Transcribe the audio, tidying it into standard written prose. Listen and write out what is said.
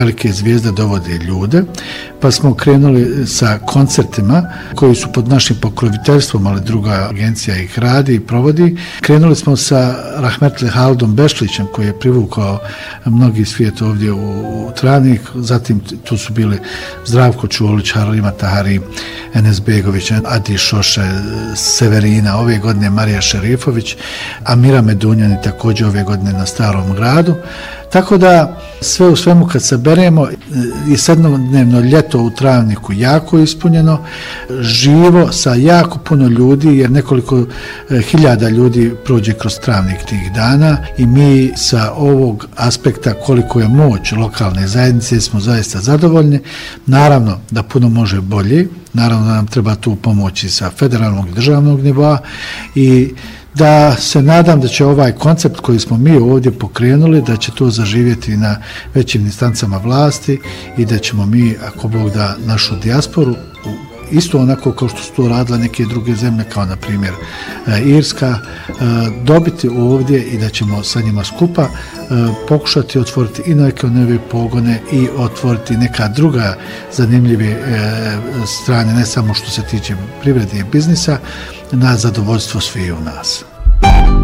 velike zvijezde dovode ljude, pa smo krenuli sa koncertima koji su pod našim pokroviteljstvom, ali druga agencija ih radi i provodi. Krenuli smo sa rahmetli Halidom Bešlićem koji je privukao mnogi svijet ovdje u Travnik, zatim tu su bili Zdravko Čuolić, Harima Tahari, Enes Begović, Adi Šoše, Severina, ove godine Marija Šerifović, Amira Medunjani također ove godine na Starom gradu. Tako da sve u svemu kad saberemo je sedmodnevno ljeto u Travniku jako ispunjeno, živo sa jako puno ljudi jer nekoliko hiljada ljudi prođe kroz Travnik tih dana i mi sa ovog aspekta koliko je moć lokalne zajednice smo zaista zadovoljni. Naravno da puno može bolje, naravno da nam treba tu pomoći sa federalnog i državnog nivoa i da se nadam da će ovaj koncept koji smo mi ovdje pokrenuli, da će to zaživjeti na većim instancama vlasti i da ćemo mi, ako Bog da, našu dijasporu, isto onako kao što su to radile neke druge zemlje, kao na primjer Irska, dobiti ovdje i da ćemo sa njima skupa pokušati otvoriti i neke nove pogone i otvoriti neka druga zanimljive strane, ne samo što se tiče privrede i biznisa, na zadovoljstvo svih u nas.